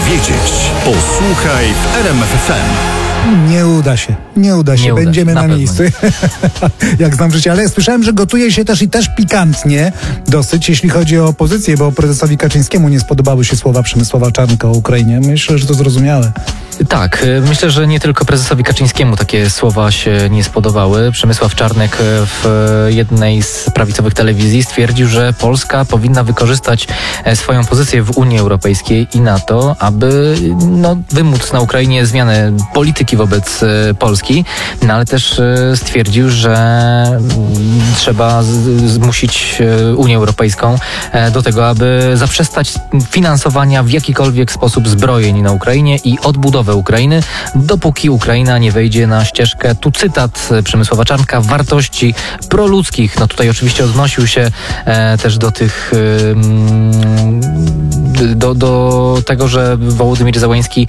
powiedzieć? Posłuchaj w RMF FM. Nie uda się. Będziemy na miejscu. Jak znam życie. Ale słyszałem, że gotuje się też pikantnie dosyć, jeśli chodzi o opozycję, bo prezesowi Kaczyńskiemu nie spodobały się słowa Przemysława Czarnka o Ukrainie. Myślę, że to zrozumiałe. Tak, myślę, że nie tylko prezesowi Kaczyńskiemu takie słowa się nie spodobały. Przemysław Czarnek w jednej z prawicowych telewizji stwierdził, że Polska powinna wykorzystać swoją pozycję w Unii Europejskiej i NATO, aby wymóc na Ukrainie zmianę polityki wobec Polski, ale też stwierdził, że trzeba zmusić Unię Europejską do tego, aby zaprzestać finansowania w jakikolwiek sposób zbrojeń na Ukrainie i odbudowę Ukrainy, dopóki Ukraina nie wejdzie na ścieżkę, tu cytat Przemysława Czarnka, wartości proludzkich. No tutaj oczywiście odnosił się też do tych do tego, że Wołodymyr Zełenski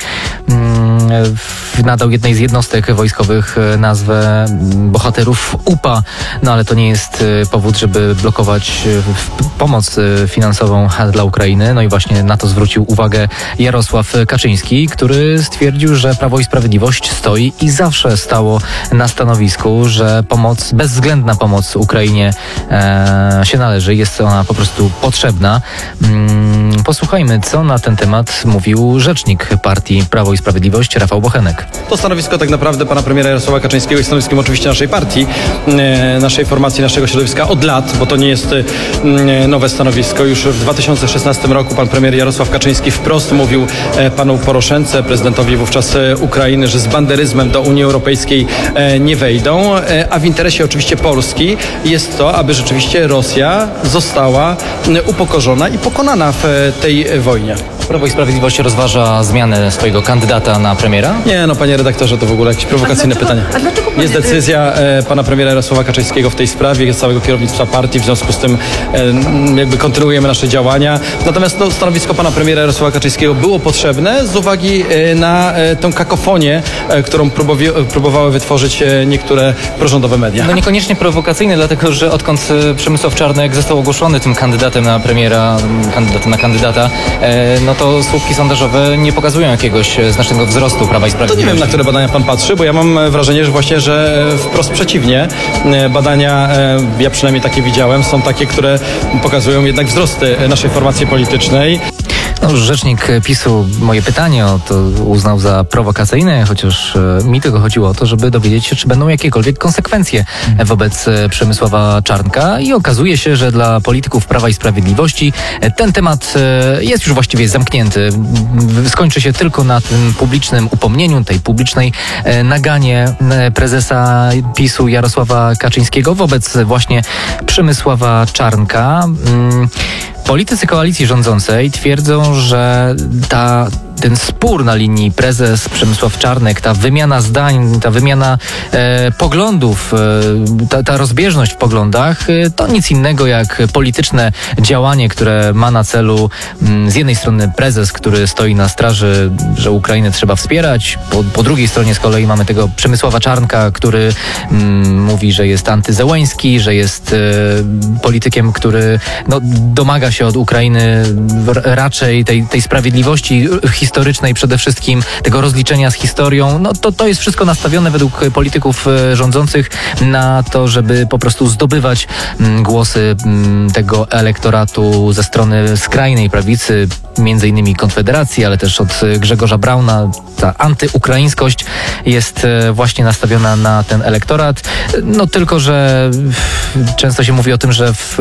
nadał jednej z jednostek wojskowych nazwę bohaterów UPA, ale to nie jest powód, żeby blokować pomoc finansową dla Ukrainy. No i właśnie na to zwrócił uwagę Jarosław Kaczyński, który stwierdził, że Prawo i Sprawiedliwość stoi i zawsze stało na stanowisku, że bezwzględna pomoc Ukrainie się należy, jest ona po prostu potrzebna. Posłuchajmy, co na ten temat mówił rzecznik partii Prawo i Sprawiedliwość Rafał Bochenek. To stanowisko tak naprawdę pana premiera Jarosława Kaczyńskiego jest stanowiskiem oczywiście naszej partii, naszej formacji, naszego środowiska od lat, bo to nie jest nowe stanowisko. Już w 2016 roku pan premier Jarosław Kaczyński wprost mówił panu Poroszence, prezydentowi wówczas Ukrainy, że z banderyzmem do Unii Europejskiej nie wejdą, a w interesie oczywiście Polski jest to, aby rzeczywiście Rosja została upokorzona i pokonana w tej wojnie. Prawo i Sprawiedliwość rozważa zmianę swojego kandydata na premiera? Nie, panie redaktorze, to w ogóle jakieś prowokacyjne pytanie. Jest decyzja pana premiera Jarosława Kaczyńskiego w tej sprawie, całego kierownictwa partii, w związku z tym jakby kontynuujemy nasze działania. Natomiast stanowisko pana premiera Jarosława Kaczyńskiego było potrzebne z uwagi na tę kakofonię, którą próbowały wytworzyć niektóre prorządowe media. No niekoniecznie prowokacyjne, dlatego że odkąd Przemysław Czarnek został ogłoszony tym kandydatem na premiera, kandydata, to słupki sondażowe nie pokazują jakiegoś znacznego wzrostu Prawa i Sprawiedliwości. To nie wiem, na które badania pan patrzy, bo ja mam wrażenie, że wprost przeciwnie. Badania, ja przynajmniej takie widziałem, są takie, które pokazują jednak wzrosty naszej formacji politycznej. Rzecznik PiS-u moje pytanie to uznał za prowokacyjne, chociaż mi tylko chodziło o to, żeby dowiedzieć się, czy będą jakiekolwiek konsekwencje wobec Przemysława Czarnka i okazuje się, że dla polityków Prawa i Sprawiedliwości ten temat jest już właściwie zamknięty. Skończy się tylko na tym publicznym upomnieniu, tej publicznej naganie prezesa PiS-u Jarosława Kaczyńskiego wobec właśnie Przemysława Czarnka. Politycy koalicji rządzącej twierdzą, że ten spór na linii prezes Przemysław Czarnek, ta wymiana zdań, ta wymiana poglądów, ta rozbieżność w poglądach, to nic innego jak polityczne działanie, które ma na celu z jednej strony prezes, który stoi na straży, że Ukrainę trzeba wspierać, po drugiej stronie z kolei mamy tego Przemysława Czarnka, który mówi, że jest antyzełeński, że jest politykiem, który domaga się od Ukrainy raczej tej sprawiedliwości historycznej przede wszystkim, tego rozliczenia z historią. To jest wszystko nastawione według polityków rządzących na to, żeby po prostu zdobywać głosy tego elektoratu ze strony skrajnej prawicy, między innymi Konfederacji, ale też od Grzegorza Brauna. Ta antyukraińskość jest właśnie nastawiona na ten elektorat. Tylko że często się mówi o tym, że w